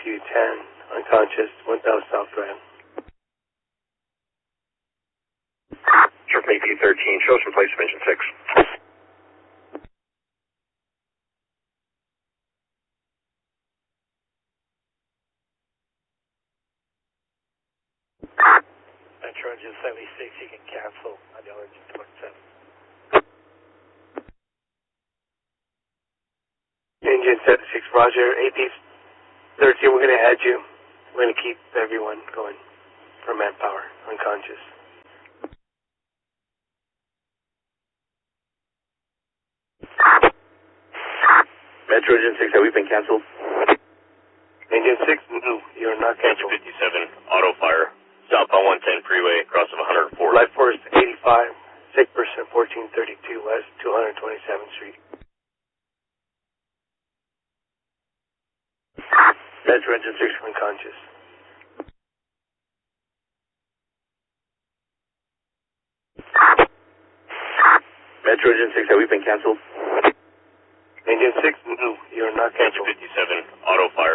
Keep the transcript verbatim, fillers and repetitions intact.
U ten, unconscious, one thousand South Grand. Surf A P thirteen, show some place of engine six. Metro engine seventy-six, you can cancel on the other engine twenty-seven. Engine seventy-six, Roger, A P thirteen, we're going to add you. We're going to keep everyone going for manpower, unconscious. Metro engine six, have we been canceled? Engine six, no, you're not canceled. Engine fifty-seven, auto fire. Southbound one ten freeway, cross of one hundred four. Light force eighty-five, sick person fourteen thirty-two West, two hundred twenty-seventh Street. Metro engine six, unconscious. Metro engine six, have we been canceled? Engine six, no, you're not canceled. Engine fifty-seven, auto fire.